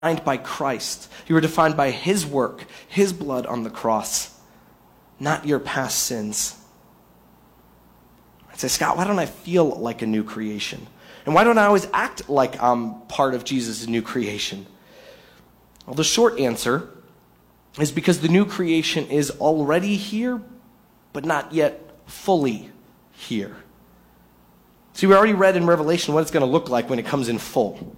defined by Christ. You were defined by his work, his blood on the cross, not your past sins. I'd say, Scott, why don't I feel like a new creation? And why don't I always act like I'm part of Jesus' new creation? Well, the short answer is because the new creation is already here, but not yet fully here. See, we already read in Revelation what it's going to look like when it comes in full.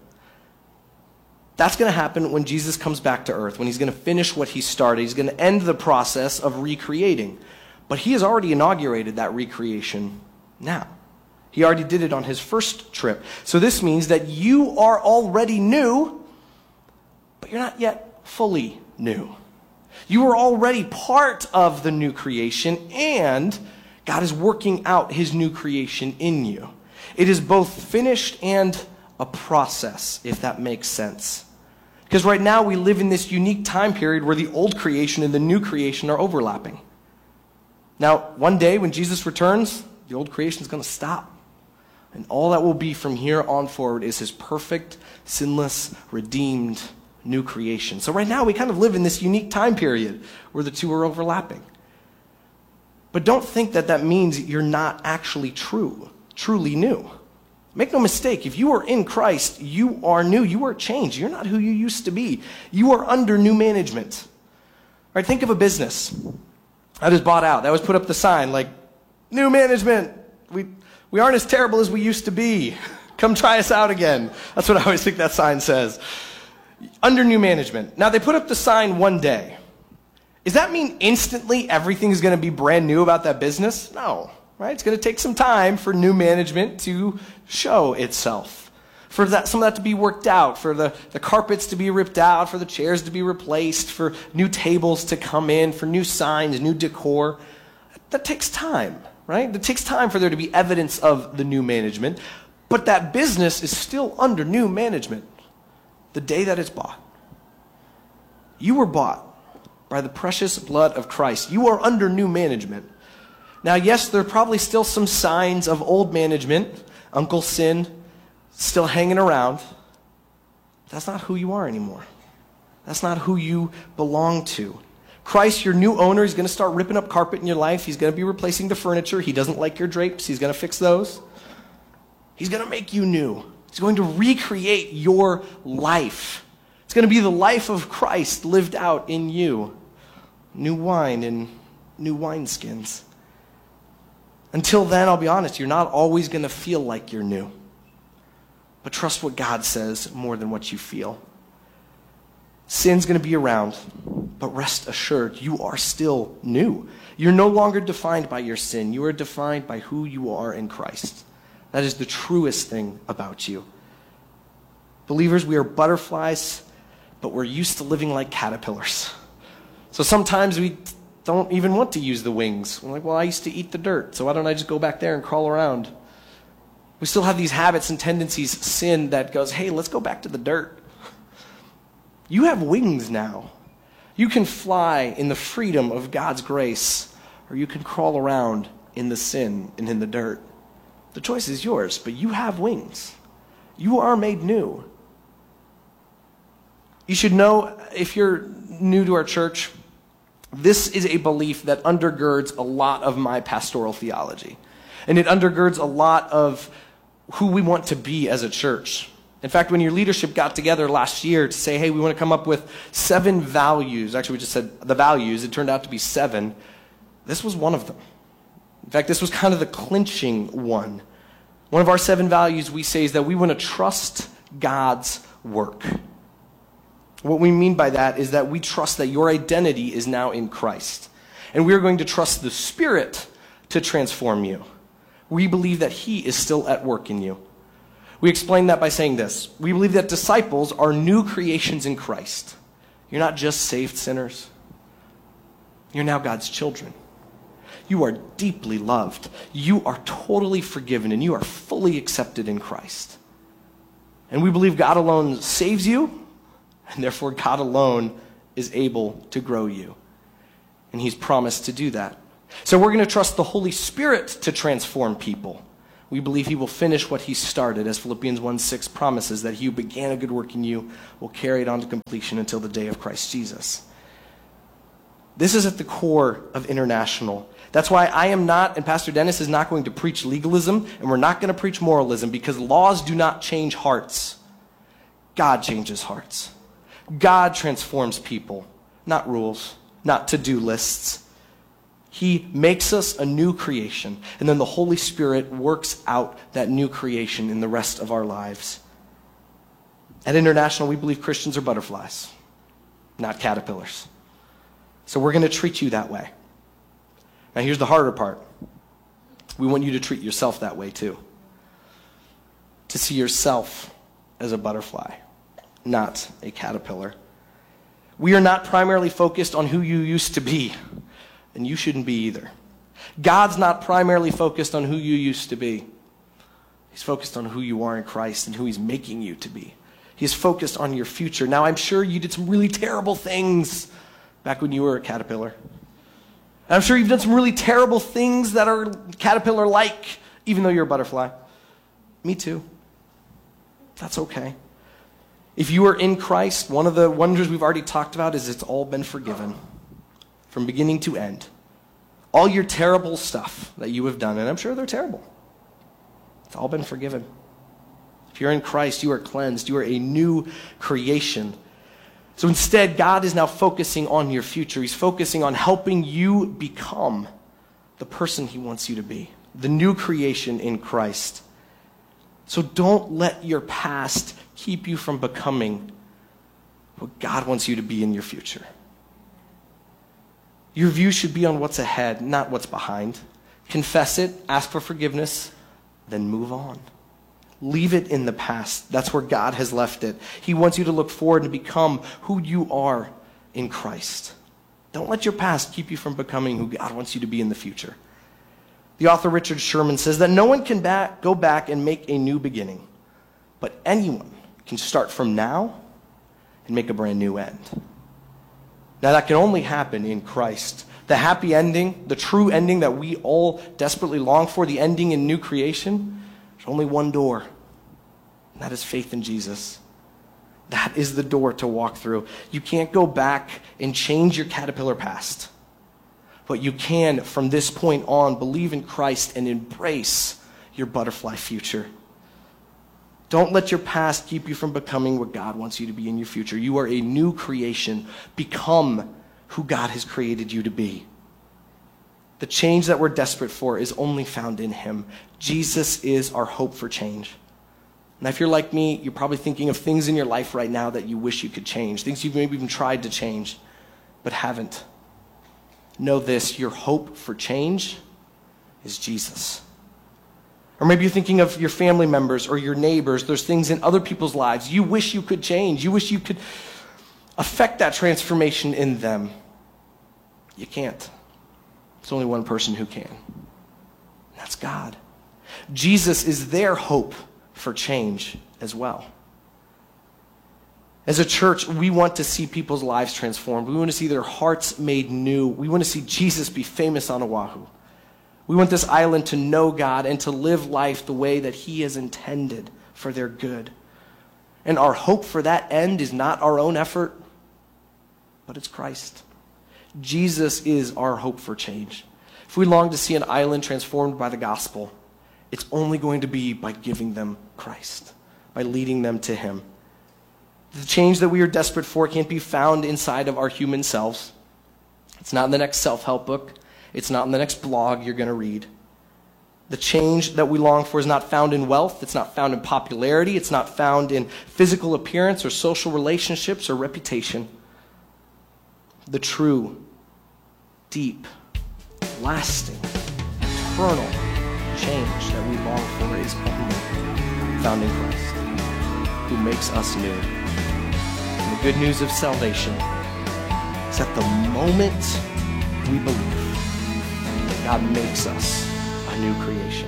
That's going to happen when Jesus comes back to earth, when he's going to finish what he started. He's going to end the process of recreating. But he has already inaugurated that recreation now. He already did it on his first trip. So this means that you are already new, but you're not yet fully new. You are already part of the new creation, and God is working out his new creation in you. It is both finished and a process, if that makes sense. Because right now we live in this unique time period where the old creation and the new creation are overlapping. Now, one day when Jesus returns, the old creation is going to stop. And all that will be from here on forward is his perfect, sinless, redeemed new creation. So right now we kind of live in this unique time period where the two are overlapping. But don't think that that means you're not actually truly new. Make no mistake, if you are in Christ, you are new, you are changed. You're not who you used to be. You are under new management. All right, think of a business that was bought out, that was put up the sign like, new management, we aren't as terrible as we used to be. Come try us out again. That's what I always think that sign says. Under new management. Now, they put up the sign one day. Does that mean instantly everything is going to be brand new about that business? No, right? It's going to take some time for new management to show itself, for some of that to be worked out, for the carpets to be ripped out, for the chairs to be replaced, for new tables to come in, for new signs, new decor. That takes time, right? It takes time for there to be evidence of the new management, but that business is still under new management the day that it's bought. You were bought by the precious blood of Christ. You are under new management. Now, yes, there are probably still some signs of old management, Uncle Sin, still hanging around. That's not who you are anymore. That's not who you belong to. Christ, your new owner, is going to start ripping up carpet in your life. He's going to be replacing the furniture. He doesn't like your drapes. He's going to fix those. He's going to make you new. He's going to recreate your life. It's going to be the life of Christ lived out in you. New wine in new wineskins. Until then, I'll be honest, you're not always going to feel like you're new. But trust what God says more than what you feel. Sin's going to be around, but rest assured, you are still new. You're no longer defined by your sin. You are defined by who you are in Christ. That is the truest thing about you. Believers, we are butterflies, but we're used to living like caterpillars. So sometimes we don't even want to use the wings. We're like, well, I used to eat the dirt, so why don't I just go back there and crawl around? We still have these habits and tendencies, sin that goes, hey, let's go back to the dirt. You have wings now. You can fly in the freedom of God's grace, or you can crawl around in the sin and in the dirt. The choice is yours, but you have wings. You are made new. You should know, if you're new to our church, this is a belief that undergirds a lot of my pastoral theology. And it undergirds a lot of who we want to be as a church. In fact, when your leadership got together last year to say, hey, we want to come up with 7 values. Actually, we just said the values. It turned out to be 7. This was one of them. In fact, this was kind of the clinching one. One of our 7 values we say is that we want to trust God's work. What we mean by that is that we trust that your identity is now in Christ. And we are going to trust the Spirit to transform you. We believe that He is still at work in you. We explain that by saying this. We believe that disciples are new creations in Christ. You're not just saved sinners. You're now God's children. You are deeply loved. You are totally forgiven, and you are fully accepted in Christ. And we believe God alone saves you, and therefore God alone is able to grow you. And He's promised to do that. So we're going to trust the Holy Spirit to transform people. We believe he will finish what he started, as Philippians 1:6 promises, that he who began a good work in you will carry it on to completion until the day of Christ Jesus. This is at the core of International. That's why I am not, and Pastor Dennis is not going to preach legalism, and we're not going to preach moralism, because laws do not change hearts. God changes hearts. God transforms people, not rules, not to-do lists. He makes us a new creation, and then the Holy Spirit works out that new creation in the rest of our lives. At International, we believe Christians are butterflies, not caterpillars. So we're going to treat you that way. Now here's the harder part. We want you to treat yourself that way too. To see yourself as a butterfly, not a caterpillar. We are not primarily focused on who you used to be. And you shouldn't be either. God's not primarily focused on who you used to be. He's focused on who you are in Christ and who he's making you to be. He's focused on your future. Now, I'm sure you did some really terrible things back when you were a caterpillar. And I'm sure you've done some really terrible things that are caterpillar-like, even though you're a butterfly. Me too. That's okay. If you are in Christ, one of the wonders we've already talked about is it's all been forgiven. From beginning to end. All your terrible stuff that you have done, and I'm sure they're terrible, it's all been forgiven. If you're in Christ, you are cleansed. You are a new creation. So instead, God is now focusing on your future. He's focusing on helping you become the person he wants you to be, the new creation in Christ. So don't let your past keep you from becoming what God wants you to be in your future. Your view should be on what's ahead, not what's behind. Confess it, ask for forgiveness, then move on. Leave it in the past. That's where God has left it. He wants you to look forward and become who you are in Christ. Don't let your past keep you from becoming who God wants you to be in the future. The author Richard Sherman says that no one can go back and make a new beginning, but anyone can start from now and make a brand new end. Now that can only happen in Christ. The happy ending, the true ending that we all desperately long for, the ending in new creation, there's only one door, and that is faith in Jesus. That is the door to walk through. You can't go back and change your caterpillar past, but you can, from this point on, believe in Christ and embrace your butterfly future. Don't let your past keep you from becoming what God wants you to be in your future. You are a new creation. Become who God has created you to be. The change that we're desperate for is only found in him. Jesus is our hope for change. Now, if you're like me, you're probably thinking of things in your life right now that you wish you could change, things you've maybe even tried to change, but haven't. Know this, your hope for change is Jesus. Or maybe you're thinking of your family members or your neighbors. There's things in other people's lives you wish you could change. You wish you could affect that transformation in them. You can't. There's only one person who can. And that's God. Jesus is their hope for change as well. As a church, we want to see people's lives transformed. We want to see their hearts made new. We want to see Jesus be famous on Oahu. We want this island to know God and to live life the way that he has intended for their good. And our hope for that end is not our own effort, but it's Christ. Jesus is our hope for change. If we long to see an island transformed by the gospel, it's only going to be by giving them Christ, by leading them to him. The change that we are desperate for can't be found inside of our human selves. It's not in the next self-help book. It's not in the next blog you're going to read. The change that we long for is not found in wealth. It's not found in popularity. It's not found in physical appearance or social relationships or reputation. The true, deep, lasting, eternal change that we long for is only found in Christ, who makes us new. And the good news of salvation is that the moment we believe, God makes us a new creation.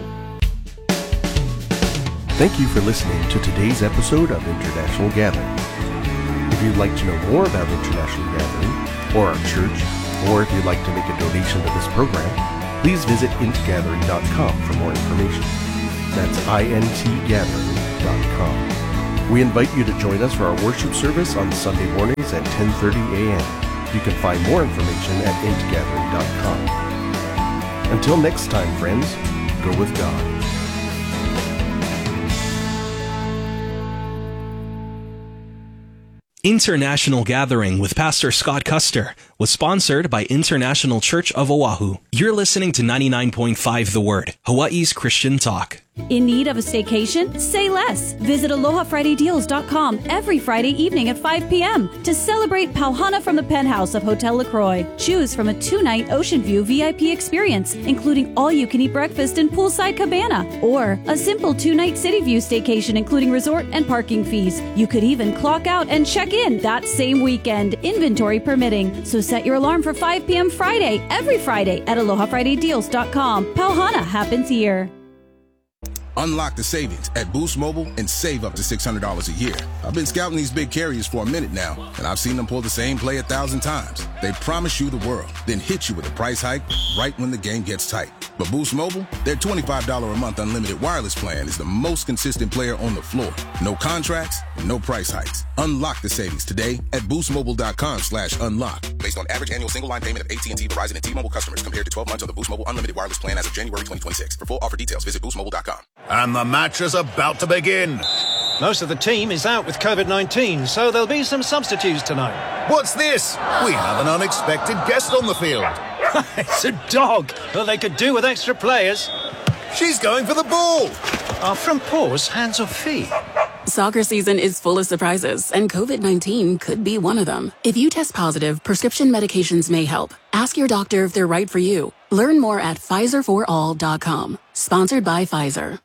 Thank you for listening to today's episode of International Gathering. If you'd like to know more about International Gathering or our church, or if you'd like to make a donation to this program, please visit intgathering.com for more information. That's intgathering.com. We invite you to join us for our worship service on Sunday mornings at 10:30 a.m. You can find more information at intgathering.com. Until next time, friends, go with God. International Gathering with Pastor Scott Custer was sponsored by International Church of Oahu. You're listening to 99.5 The Word, Hawaii's Christian talk. In need of a staycation? Say less. Visit AlohaFridayDeals.com every Friday evening at 5 p.m. to celebrate Pauhana from the penthouse of Hotel LaCroix. Choose from a 2-night Ocean View VIP experience, including all-you-can-eat breakfast and poolside cabana, or a simple 2-night City View staycation, including resort and parking fees. You could even clock out and check in that same weekend, inventory permitting. So set your alarm for 5 p.m. Friday, every Friday at AlohaFridayDeals.com. Pauhana happens here. Unlock the savings at Boost Mobile and save up to $600 a year. I've been scouting these big carriers for a minute now, and I've seen them pull the same play 1,000 times. They promise you the world, then hit you with a price hike right when the game gets tight. But Boost Mobile, their $25 a month unlimited wireless plan is the most consistent player on the floor. No contracts, no price hikes. Unlock the savings today at boostmobile.com/unlock. Based on average annual single line payment of AT&T, Verizon, and T-Mobile customers compared to 12 months of the Boost Mobile unlimited wireless plan as of January 2026. For full offer details, visit boostmobile.com. And the match is about to begin. Most of the team is out with COVID-19, so there'll be some substitutes tonight. What's this? We have an unexpected guest on the field. It's a dog. Well, they could do with extra players. She's going for the ball. Are front paws hands or feet? Soccer season is full of surprises, and COVID-19 could be one of them. If you test positive, prescription medications may help. Ask your doctor if they're right for you. Learn more at PfizerForAll.com. Sponsored by Pfizer.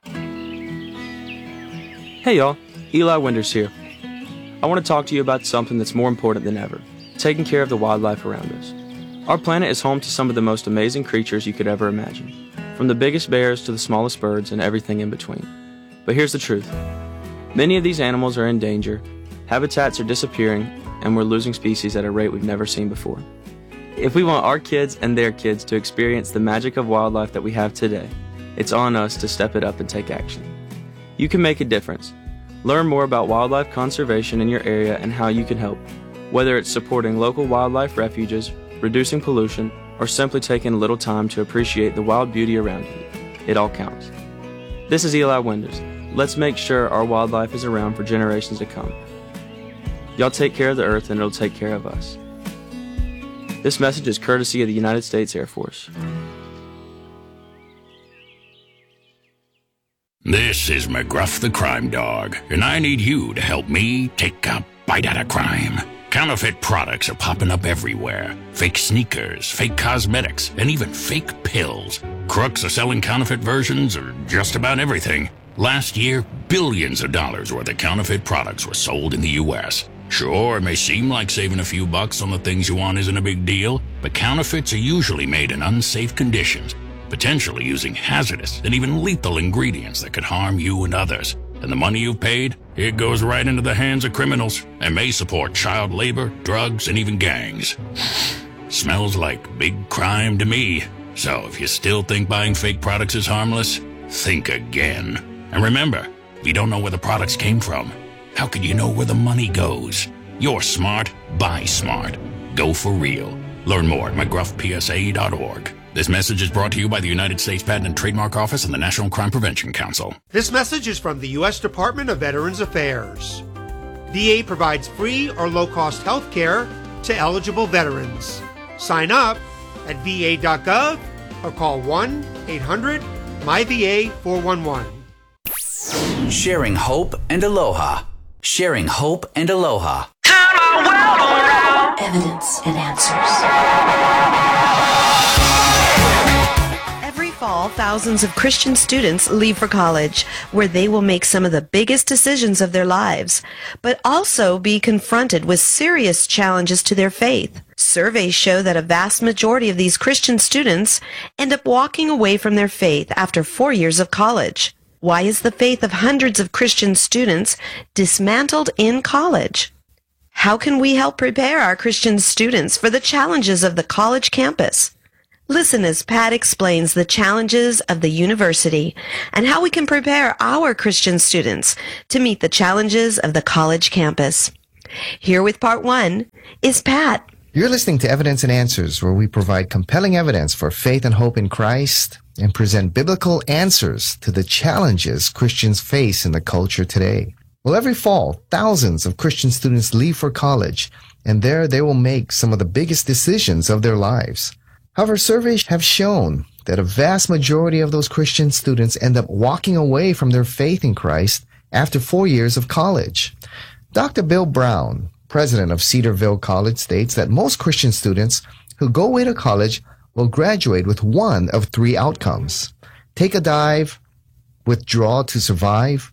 Hey y'all, Eli Winders here. I want to talk to you about something that's more important than ever, taking care of the wildlife around us. Our planet is home to some of the most amazing creatures you could ever imagine, from the biggest bears to the smallest birds and everything in between. But here's the truth. Many of these animals are in danger, habitats are disappearing, and we're losing species at a rate we've never seen before. If we want our kids and their kids to experience the magic of wildlife that we have today, it's on us to step it up and take action. You can make a difference. Learn more about wildlife conservation in your area and how you can help, whether it's supporting local wildlife refuges, reducing pollution, or simply taking a little time to appreciate the wild beauty around you. It all counts. This is Eli Winders. Let's make sure our wildlife is around for generations to come. Y'all take care of the earth and it'll take care of us. This message is courtesy of the United States Air Force. This is McGruff the Crime Dog, and I need you to help me take a bite out of crime. Counterfeit products are popping up everywhere. Fake sneakers, fake cosmetics, and even fake pills. Crooks are selling counterfeit versions of just about everything. Last year, billions of dollars worth of counterfeit products were sold in the U.S. Sure, it may seem like saving a few bucks on the things you want isn't a big deal, but counterfeits are usually made in unsafe conditions, potentially using hazardous and even lethal ingredients that could harm you and others. And the money you've paid, it goes right into the hands of criminals and may support child labor, drugs, and even gangs. Smells like big crime to me. So if you still think buying fake products is harmless, think again. And remember, if you don't know where the products came from, how can you know where the money goes? You're smart, buy smart. Go for real. Learn more at mcgruffpsa.org. This message is brought to you by the United States Patent and Trademark Office and the National Crime Prevention Council. This message is from the U.S. Department of Veterans Affairs. VA provides free or low-cost health care to eligible veterans. Sign up at va.gov or call 1-800-MyVA411. Sharing hope and aloha. Sharing hope and aloha. Turn our world around. Evidence and answers. Every fall, thousands of Christian students leave for college, where they will make some of the biggest decisions of their lives, but also be confronted with serious challenges to their faith. Surveys show that a vast majority of these Christian students end up walking away from their faith after 4 years of college. Why is the faith of hundreds of Christian students dismantled in college? How can we help prepare our Christian students for the challenges of the college campus? Listen as Pat explains the challenges of the university and how we can prepare our Christian students to meet the challenges of the college campus. Here with part 1 is Pat. You're listening to Evidence and Answers, where we provide compelling evidence for faith and hope in Christ and present biblical answers to the challenges Christians face in the culture today. Well, every fall, thousands of Christian students leave for college, and there they will make some of the biggest decisions of their lives. However, surveys have shown that a vast majority of those Christian students end up walking away from their faith in Christ after 4 years of college. Dr. Bill Brown, president of Cedarville College, states that most Christian students who go away to college will graduate with one of 3 outcomes: take a dive, withdraw to survive,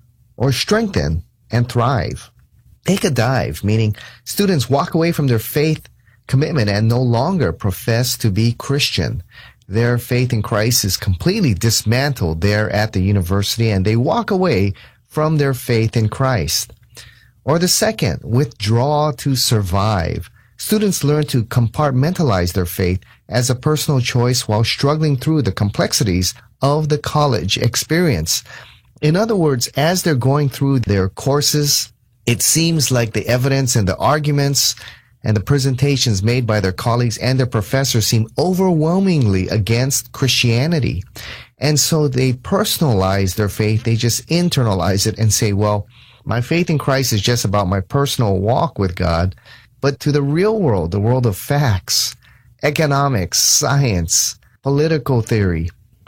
or strengthen and thrive. Take a dive, meaning students walk away from their faith commitment and no longer profess to be Christian. Their faith in Christ is completely dismantled there at the university, and they walk away from their faith in Christ. Or the second, withdraw to survive. Students learn to compartmentalize their faith as a personal choice while struggling through the complexities of the college experience. In other words, as they're going through their courses, it seems like the evidence and the arguments and the presentations made by their colleagues and their professors seem overwhelmingly against Christianity. And so they personalize their faith. They just internalize it and say, well, my faith in Christ is just about my personal walk with God. But to the real world, the world of facts, economics, science, political theory,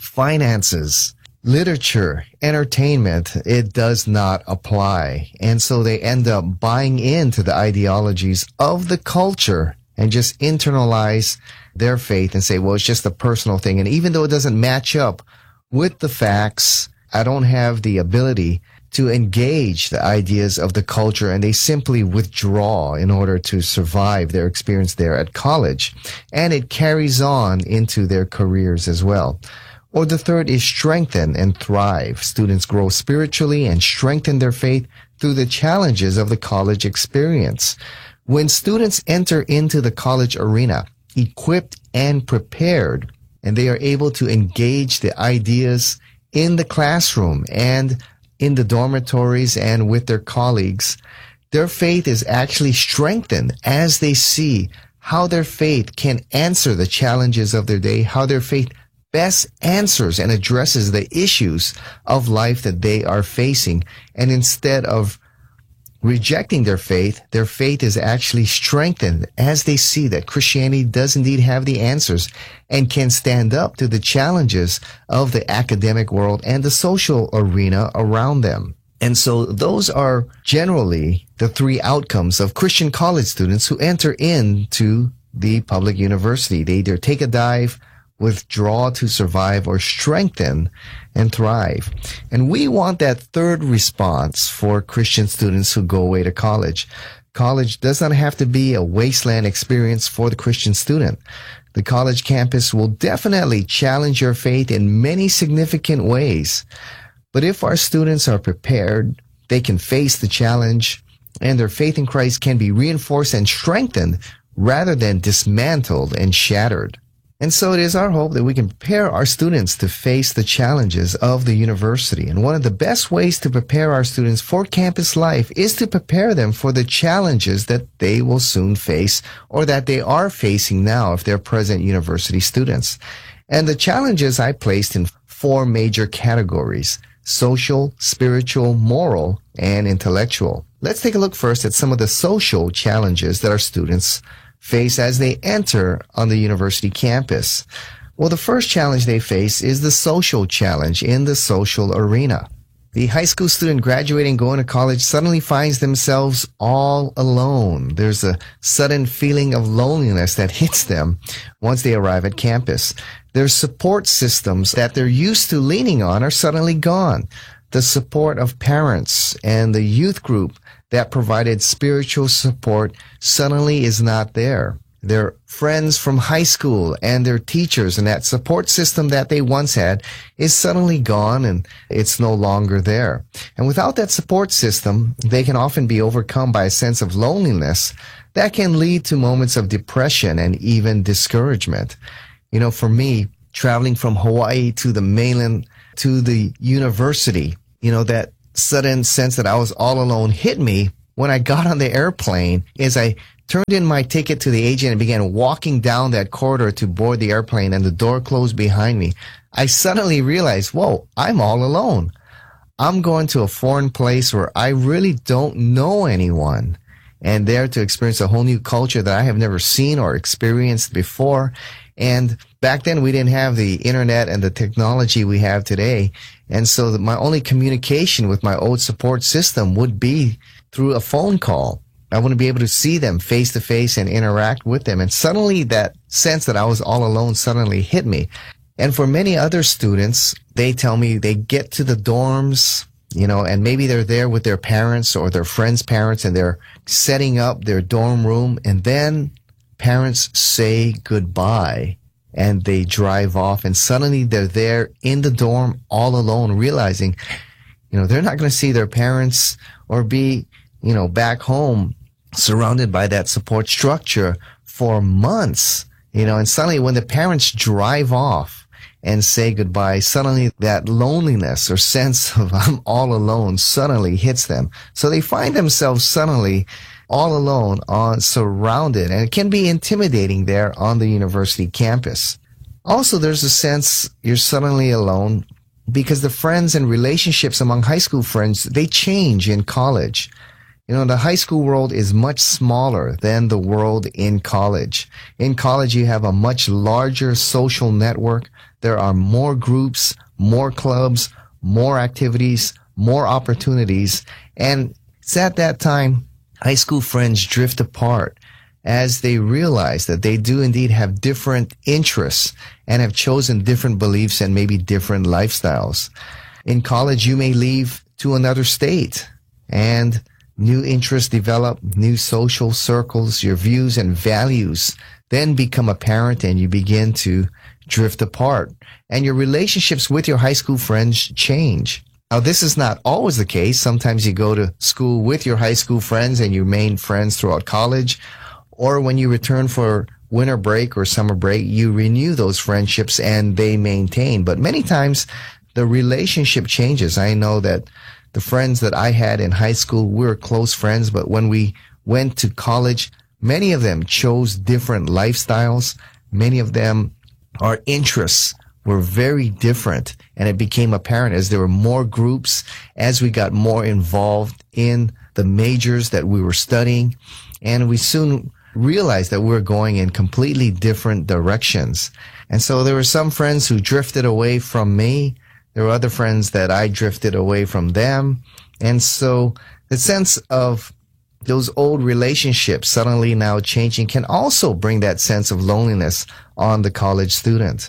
finances, literature, entertainment, it does not apply. And so they end up buying into the ideologies of the culture and just internalize their faith and say, well, it's just a personal thing. And even though it doesn't match up with the facts, I don't have the ability to engage the ideas of the culture, and they simply withdraw in order to survive their experience there at college. And it carries on into their careers as well. Or the third is strengthen and thrive. Students grow spiritually and strengthen their faith through the challenges of the college experience. When students enter into the college arena, equipped and prepared, and they are able to engage the ideas in the classroom and in the dormitories and with their colleagues, their faith is actually strengthened as they see how their faith can answer the challenges of their day, how their faith best answers and addresses the issues of life that they are facing. And instead of rejecting their faith is actually strengthened as they see that Christianity does indeed have the answers and can stand up to the challenges of the academic world and the social arena around them. And so those are generally the 3 outcomes of Christian college students who enter into the public university. They either take a dive, withdraw to survive, or strengthen and thrive. And we want that third response for Christian students who go away to college. College does not have to be a wasteland experience for the Christian student. The college campus will definitely challenge your faith in many significant ways. But if our students are prepared, they can face the challenge, and their faith in Christ can be reinforced and strengthened rather than dismantled and shattered. And so it is our hope that we can prepare our students to face the challenges of the university. And one of the best ways to prepare our students for campus life is to prepare them for the challenges that they will soon face, or that they are facing now if they're present university students. And the challenges I placed in 4 major categories: social, spiritual, moral, and intellectual. Let's take a look first at some of the social challenges that our students face as they enter on the university campus. Well, the first challenge they face is the social challenge in the social arena. The high school student graduating, going to college, suddenly finds themselves all alone. There's a sudden feeling of loneliness that hits them once they arrive at campus. Their support systems that they're used to leaning on are suddenly gone. The support of parents and the youth group that provided spiritual support suddenly is not there. Their friends from high school and their teachers and that support system that they once had is suddenly gone, and it's no longer there. And without that support system, they can often be overcome by a sense of loneliness that can lead to moments of depression and even discouragement. For me, traveling from Hawaii to the mainland to the university, that sudden sense that I was all alone hit me when I got on the airplane as I turned in my ticket to the agent and began walking down that corridor to board the airplane and the door closed behind me. I suddenly realized, whoa, I'm all alone. I'm going to a foreign place where I really don't know anyone, and there to experience a whole new culture that I have never seen or experienced before. And back then we didn't have the internet and the technology we have today. And so my only communication with my old support system would be through a phone call. I wouldn't be able to see them face to face and interact with them. And suddenly that sense that I was all alone suddenly hit me. And for many other students, they tell me they get to the dorms, and maybe they're there with their parents or their friends' parents, and they're setting up their dorm room, and then parents say goodbye and they drive off, and suddenly they're there in the dorm all alone, realizing, they're not going to see their parents or be, back home surrounded by that support structure for months, and suddenly when the parents drive off and say goodbye, suddenly that loneliness or sense of I'm all alone suddenly hits them. So they find themselves suddenly all alone, surrounded, and it can be intimidating there on the university campus. Also, there's a sense you're suddenly alone because the friends and relationships among high school friends, they change in college. The high school world is much smaller than the world in college. In college, you have a much larger social network. There are more groups, more clubs, more activities, more opportunities. And it's at that time high school friends drift apart as they realize that they do indeed have different interests and have chosen different beliefs and maybe different lifestyles. In college, you may leave to another state and new interests develop, new social circles, your views and values then become apparent and you begin to drift apart. And your relationships with your high school friends change. Now, this is not always the case. Sometimes you go to school with your high school friends and you remain friends throughout college. Or when you return for winter break or summer break, you renew those friendships and they maintain. But many times the relationship changes. I know that the friends that I had in high school, we were close friends, but when we went to college, many of them chose different lifestyles. Many of them, our interests were very different, and it became apparent as there were more groups, as we got more involved in the majors that we were studying, and we soon realized that we were going in completely different directions. And so there were some friends who drifted away from me. There were other friends that I drifted away from them. And so the sense of those old relationships suddenly now changing can also bring that sense of loneliness on the college student.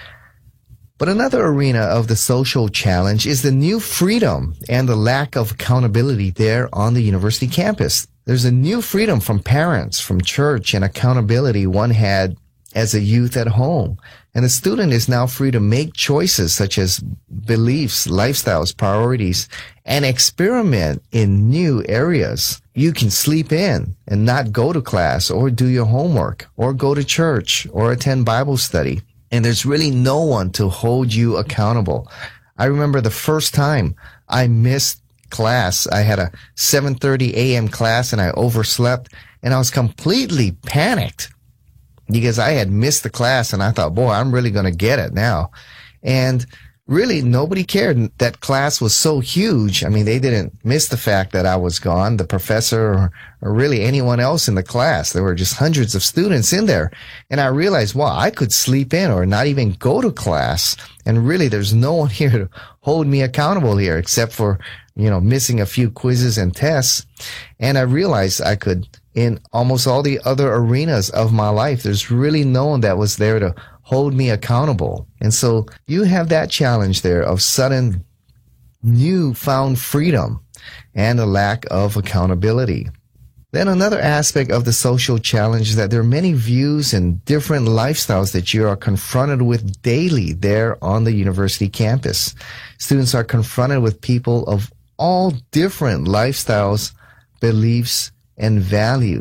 But another arena of the social challenge is the new freedom and the lack of accountability there on the university campus. There's a new freedom from parents, from church, and accountability one had as a youth at home. And the student is now free to make choices such as beliefs, lifestyles, priorities, and experiment in new areas. You can sleep in and not go to class or do your homework or go to church or attend Bible study. And there's really no one to hold you accountable. I remember the first time I missed class. I had a 7:30 a.m. class and I overslept and I was completely panicked because I had missed the class and I thought, boy, I'm really going to get it now. And really nobody cared. That class was so huge. I mean, they didn't miss the fact that I was gone, the professor or really anyone else in the class. There were just hundreds of students in there. And I realized, wow, I could sleep in or not even go to class. And really there's no one here to hold me accountable here except for, missing a few quizzes and tests. And I realized I could, in almost all the other arenas of my life, there's really no one that was there to hold me accountable. And so you have that challenge there of sudden newfound freedom and a lack of accountability. Then another aspect of the social challenge is that there are many views and different lifestyles that you are confronted with daily there on the university campus. Students are confronted with people of all different lifestyles, beliefs, and values.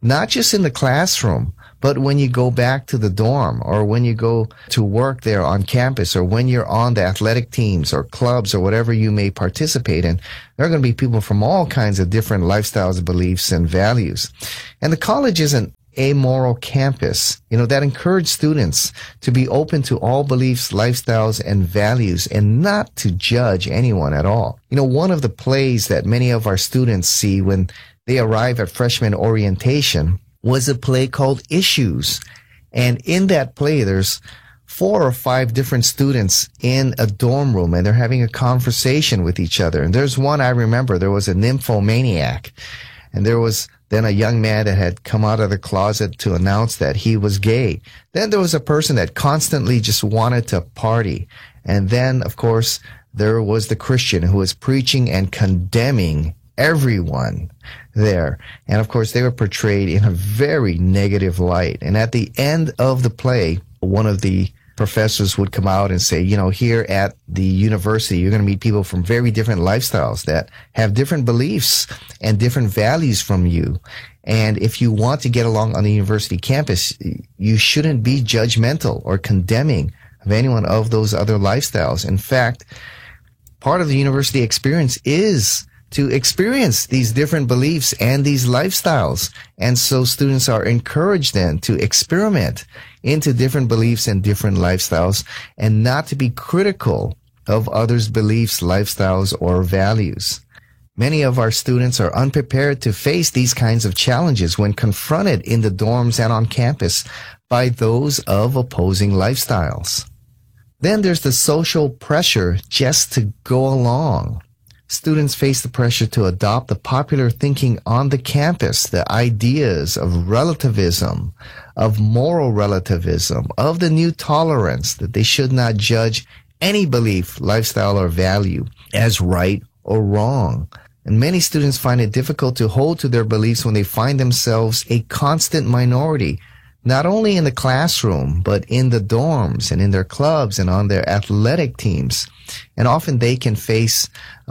not just in the classroom, but when you go back to the dorm or when you go to work there on campus or when you're on the athletic teams or clubs or whatever you may participate in, there are going to be people from all kinds of different lifestyles, beliefs, and values. And the college is an amoral campus, that encourages students to be open to all beliefs, lifestyles, and values and not to judge anyone at all. One of the plays that many of our students see when they arrive at freshman orientation was a play called Issues. And in that play, there's 4 or 5 different students in a dorm room, and they're having a conversation with each other. And there's one I remember, there was a nymphomaniac, and there was then a young man that had come out of the closet to announce that he was gay. Then there was a person that constantly just wanted to party. And then, of course, there was the Christian who was preaching and condemning everyone there. And of course, they were portrayed in a very negative light. And at the end of the play, one of the professors would come out and say, here at the university, you're going to meet people from very different lifestyles that have different beliefs and different values from you. And if you want to get along on the university campus, you shouldn't be judgmental or condemning of anyone of those other lifestyles. In fact, part of the university experience is to experience these different beliefs and these lifestyles. And so students are encouraged then to experiment into different beliefs and different lifestyles and not to be critical of others' beliefs, lifestyles, or values. Many of our students are unprepared to face these kinds of challenges when confronted in the dorms and on campus by those of opposing lifestyles. Then there's the social pressure just to go along. Students face the pressure to adopt the popular thinking on the campus, the ideas of relativism, of moral relativism, of the new tolerance that they should not judge any belief, lifestyle, or value as right or wrong. And many students find it difficult to hold to their beliefs when they find themselves a constant minority, not only in the classroom, but in the dorms and in their clubs and on their athletic teams. And often they can face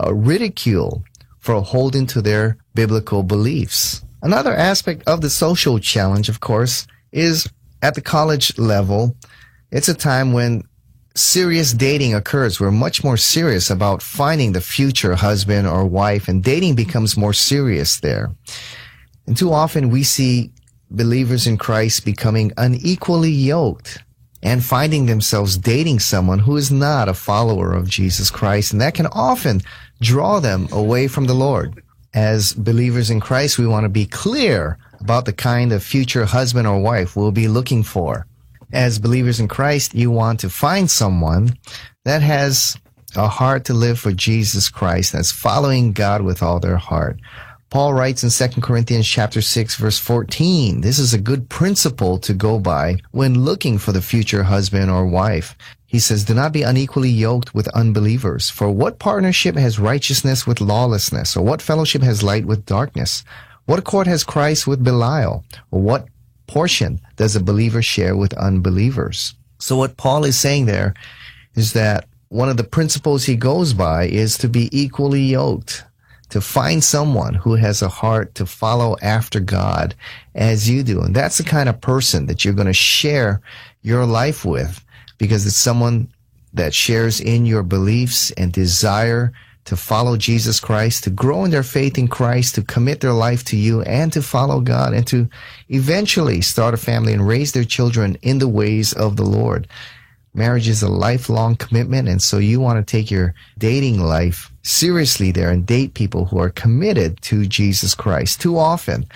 ridicule for holding to their biblical beliefs. Another aspect of the social challenge, of course, is at the college level. It's a time when serious dating occurs. We're much more serious about finding the future husband or wife, and dating becomes more serious there. And too often we see believers in Christ becoming unequally yoked and finding themselves dating someone who is not a follower of Jesus Christ. And that can often draw them away from the Lord. As believers in Christ, we want to be clear about the kind of future husband or wife we'll be looking for. As believers in Christ, you want to find someone that has a heart to live for Jesus Christ, that's following God with all their heart. Paul writes in 2 Corinthians chapter 6, verse 14, this is a good principle to go by when looking for the future husband or wife. He says, do not be unequally yoked with unbelievers. For what partnership has righteousness with lawlessness? Or what fellowship has light with darkness? What accord has Christ with Belial? Or what portion does a believer share with unbelievers? So what Paul is saying there is that one of the principles he goes by is to be equally yoked, to find someone who has a heart to follow after God as you do. And that's the kind of person that you're going to share your life with, because it's someone that shares in your beliefs and desire to follow Jesus Christ, to grow in their faith in Christ, to commit their life to you and to follow God, and to eventually start a family and raise their children in the ways of the Lord. Marriage is a lifelong commitment, and so you want to take your dating life seriously there and date people who are committed to Jesus Christ. Too often,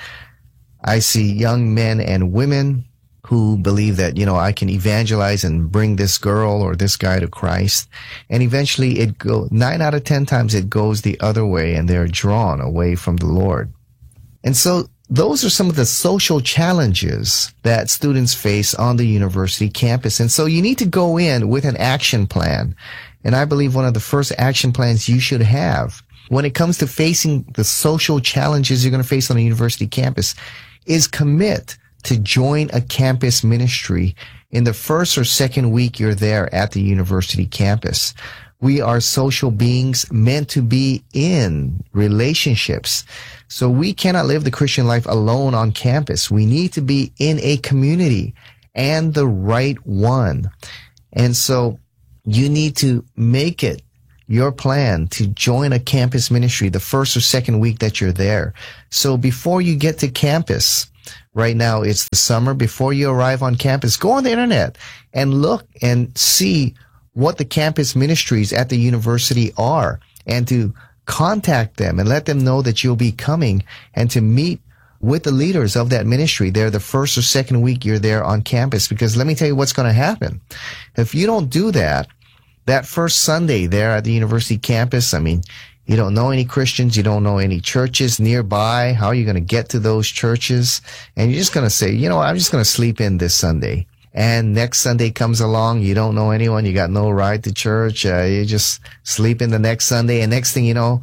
I see young men and women who believe that, I can evangelize and bring this girl or this guy to Christ. And eventually 9 out of 10 times it goes the other way, and they're drawn away from the Lord. And so those are some of the social challenges that students face on the university campus. And so you need to go in with an action plan. And I believe one of the first action plans you should have when it comes to facing the social challenges you're going to face on a university campus is commit to join a campus ministry in the first or second week you're there at the university campus. We are social beings meant to be in relationships. So we cannot live the Christian life alone on campus. We need to be in a community, and the right one. And so you need to make it your plan to join a campus ministry the first or second week that you're there. So before you get to campus, right now it's the summer, before you arrive on campus, go on the internet and look and see what the campus ministries at the university are, and to contact them and let them know that you'll be coming, and to meet with the leaders of that ministry there the first or second week you're there on campus. Because let me tell you what's going to happen. If you don't do that first Sunday there at the university campus, I mean, you don't know any Christians, you don't know any churches nearby. How are you going to get to those churches? And you're just going to say, you know, I'm just going to sleep in this Sunday. And next Sunday comes along, you don't know anyone, you got no ride to church, you just sleep in the next Sunday, and next thing you know,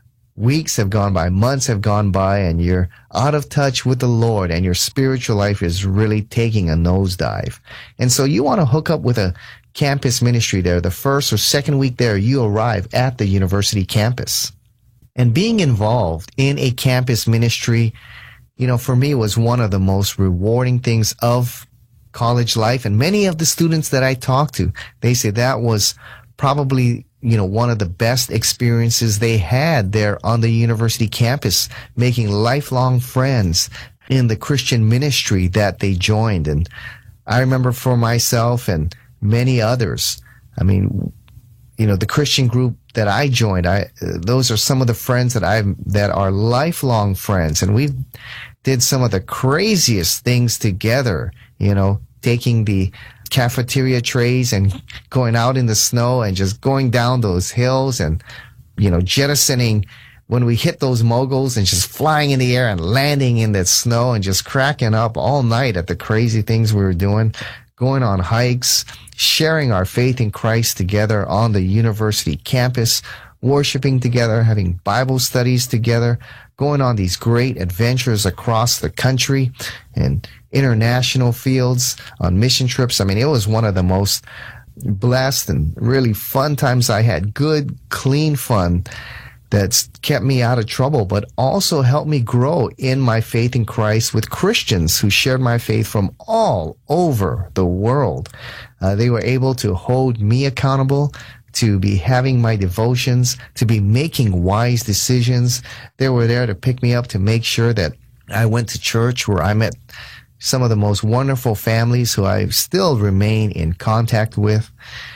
weeks have gone by, months have gone by, and you're out of touch with the Lord, and your spiritual life is really taking a nosedive. And so you want to hook up with a campus ministry there. The first or second week there, you arrive at the university campus. And being involved in a campus ministry, you know, for me was one of the most rewarding things of college life. And many of the students that I talked to, they say that was probably, you know, one of the best experiences they had there on the university campus, making lifelong friends in the Christian ministry that they joined. And I remember for myself and many others, I mean, you know, the Christian group that I joined, those are some of the friends that are lifelong friends. And we did some of the craziest things together, you know, taking the cafeteria trays and going out in the snow and just going down those hills and, you know, jettisoning when we hit those moguls and just flying in the air and landing in that snow and just cracking up all night at the crazy things we were doing, going on hikes, sharing our faith in Christ together on the university campus, worshiping together, having Bible studies together, going on these great adventures across the country and international fields on mission trips. I mean, it was one of the most blessed and really fun times I had. Good, clean fun that's kept me out of trouble, but also helped me grow in my faith in Christ with Christians who shared my faith from all over the world. They were able to hold me accountable, to be having my devotions, to be making wise decisions. They were there to pick me up, to make sure that I went to church, where I met some of the most wonderful families who I still remain in contact with.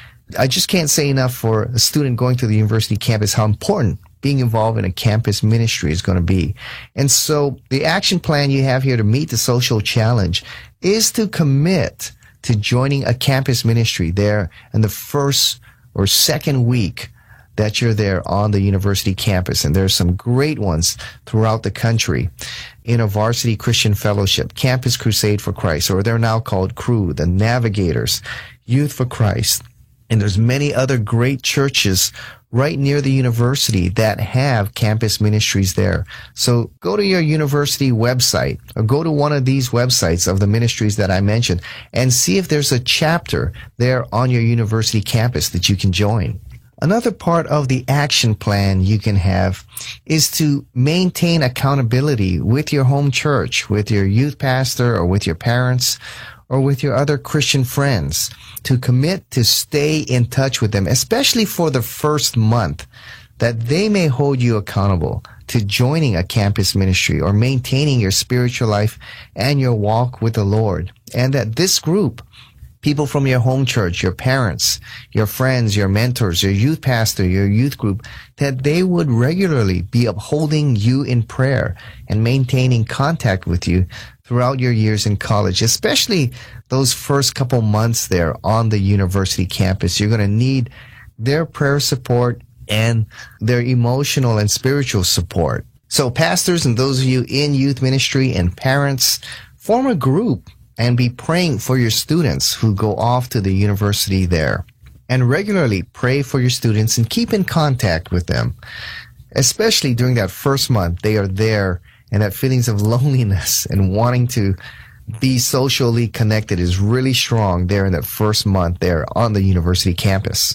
I just can't say enough for a student going to the university campus how important being involved in a campus ministry is going to be. And so the action plan you have here to meet the social challenge is to commit to joining a campus ministry there in the first or second week that you're there on the university campus. And there's some great ones throughout the country. InterVarsity Christian Fellowship, Campus Crusade for Christ, or they're now called Cru, the Navigators, Youth for Christ. And there's many other great churches right near the university that have campus ministries there. So go to your university website or go to one of these websites of the ministries that I mentioned and see if there's a chapter there on your university campus that you can join. Another part of the action plan you can have is to maintain accountability with your home church, with your youth pastor or with your parents or with your other Christian friends, to commit to stay in touch with them, especially for the first month, that they may hold you accountable to joining a campus ministry or maintaining your spiritual life and your walk with the Lord. And that this group, people from your home church, your parents, your friends, your mentors, your youth pastor, your youth group, that they would regularly be upholding you in prayer and maintaining contact with you throughout your years in college, especially those first couple months there on the university campus. You're going to need their prayer support and their emotional and spiritual support. So pastors and those of you in youth ministry and parents, form a group and be praying for your students who go off to the university there. And regularly pray for your students and keep in contact with them. Especially during that first month, they are there, and that feelings of loneliness and wanting to be socially connected is really strong there in that first month there on the university campus.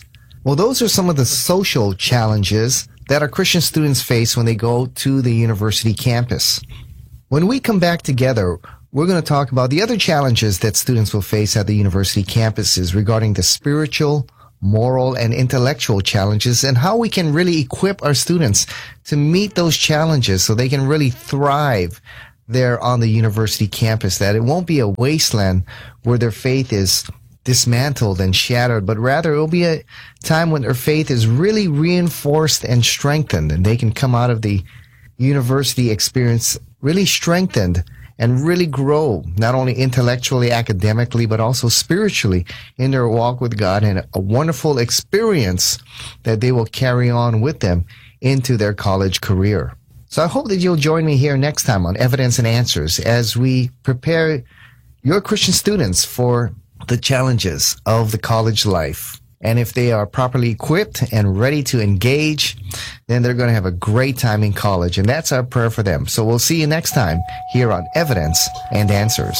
Well, those are some of the social challenges that our Christian students face when they go to the university campus. When we come back together, we're going to talk about the other challenges that students will face at the university campuses regarding the spiritual, moral, and intellectual challenges and how we can really equip our students to meet those challenges so they can really thrive there on the university campus, that it won't be a wasteland where their faith is dismantled and shattered, but rather it will be a time when their faith is really reinforced and strengthened, and they can come out of the university experience really strengthened and really grow, not only intellectually, academically, but also spiritually in their walk with God, and a wonderful experience that they will carry on with them into their college career. So I hope that you'll join me here next time on Evidence and Answers as we prepare your Christian students for the challenges of the college life. And if they are properly equipped and ready to engage, then they're going to have a great time in college. And that's our prayer for them. So we'll see you next time here on Evidence and Answers.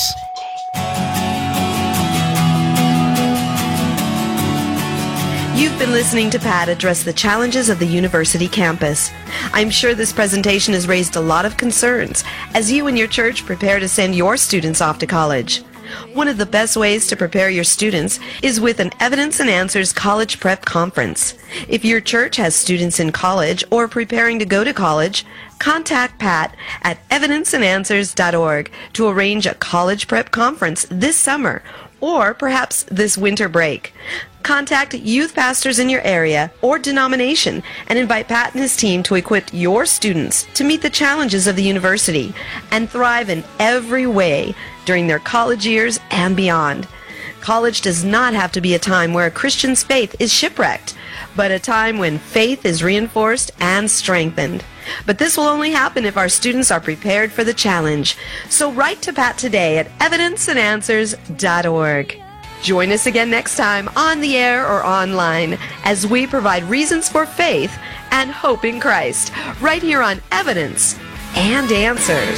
You've been listening to Pat address the challenges of the university campus. I'm sure this presentation has raised a lot of concerns as you and your church prepare to send your students off to college. One of the best ways to prepare your students is with an Evidence and Answers College Prep Conference. If your church has students in college or preparing to go to college, contact Pat at evidenceandanswers.org to arrange a college prep conference this summer or perhaps this winter break. Contact youth pastors in your area or denomination and invite Pat and his team to equip your students to meet the challenges of the university and thrive in every way during their college years and beyond. College does not have to be a time where a Christian's faith is shipwrecked, but a time when faith is reinforced and strengthened. But this will only happen if our students are prepared for the challenge. So write to Pat today at evidenceandanswers.org. Join us again next time on the air or online as we provide reasons for faith and hope in Christ right here on Evidence and Answers.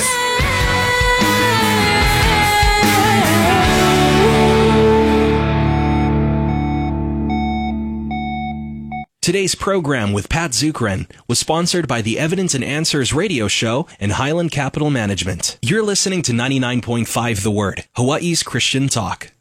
Today's program with Pat Zukeran was sponsored by the Evidence and Answers radio show and Highland Capital Management. You're listening to 99.5 The Word, Hawaii's Christian Talk.